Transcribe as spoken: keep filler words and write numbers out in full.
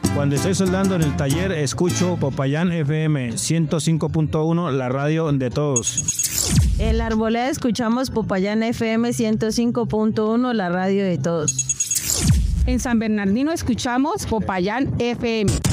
Cuando estoy soldando en el taller, escucho Popayán F M ciento cinco punto uno, la radio de todos. En la Arboleda escuchamos Popayán F M ciento cinco punto uno, la radio de todos. En San Bernardino escuchamos Popayán F M.